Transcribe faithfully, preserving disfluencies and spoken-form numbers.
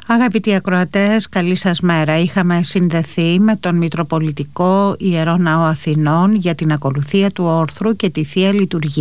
Αγαπητοί ακροατές, καλή σας μέρα. Είχαμε συνδεθεί με τον Μητροπολιτικό Ιερό Ναό Αθηνών για την ακολουθία του όρθρου και τη Θεία Λειτουργία.